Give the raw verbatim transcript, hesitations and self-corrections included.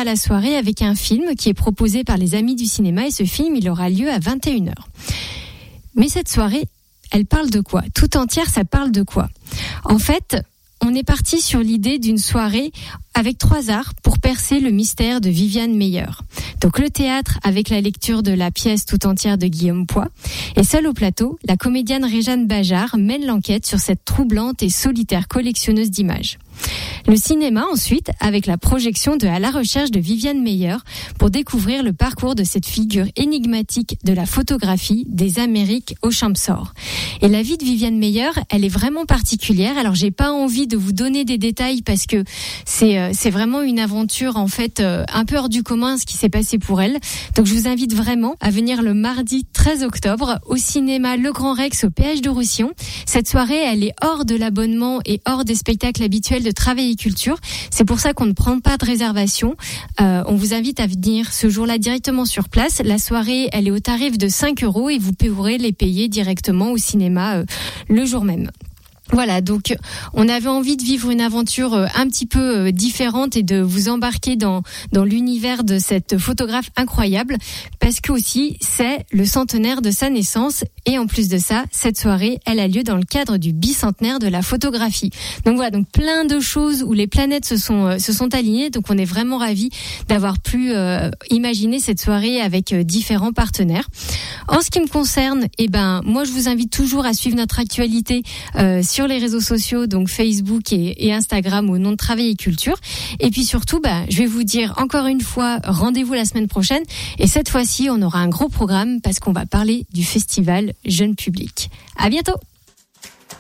démarrera la soirée avec un film qui est proposé par les Amis du cinéma et ce film, il aura lieu à vingt et une heures. Mais cette soirée, elle parle de quoi ? Tout entière, ça parle de quoi ? En fait, on est parti sur l'idée d'une soirée avec trois arts pour percer le mystère de Viviane Meyer. Donc le théâtre avec la lecture de la pièce tout entière de Guillaume Poix. Et seule au plateau, la comédienne Réjeanne Bajard mène l'enquête sur cette troublante et solitaire collectionneuse d'images. Le cinéma ensuite avec la projection de À la recherche de Viviane Meyer pour découvrir le parcours de cette figure énigmatique de la photographie des Amériques au Champsaur. Et la vie de Viviane Meyer, elle est vraiment particulière. Alors j'ai pas envie de vous donner des détails parce que c'est euh, c'est vraiment une aventure en fait euh, un peu hors du commun ce qui s'est passé pour elle. Donc je vous invite vraiment à venir le mardi treize octobre au cinéma Le Grand Rex au Péage de Roussillon. Cette soirée, elle est hors de l'abonnement et hors des spectacles habituels de Travail et Culture. C'est pour ça qu'on ne prend pas de réservation. Euh, on vous invite à venir ce jour-là directement sur place. La soirée, elle est au tarif de cinq euros et vous pourrez les payer directement au cinéma euh, le jour même. Voilà, donc on avait envie de vivre une aventure un petit peu différente et de vous embarquer dans dans l'univers de cette photographe incroyable parce que aussi c'est le centenaire de sa naissance et en plus de ça, cette soirée, elle a lieu dans le cadre du bicentenaire de la photographie. Donc voilà, donc plein de choses où les planètes se sont se sont alignées, donc on est vraiment ravis d'avoir pu euh, imaginer cette soirée avec euh, différents partenaires. En ce qui me concerne, eh ben moi je vous invite toujours à suivre notre actualité euh, sur les réseaux sociaux, donc Facebook et, et Instagram au nom de Travail et Culture. Et puis surtout, bah, je vais vous dire encore une fois, rendez-vous la semaine prochaine. Et cette fois-ci, on aura un gros programme parce qu'on va parler du festival Jeune Public. À bientôt!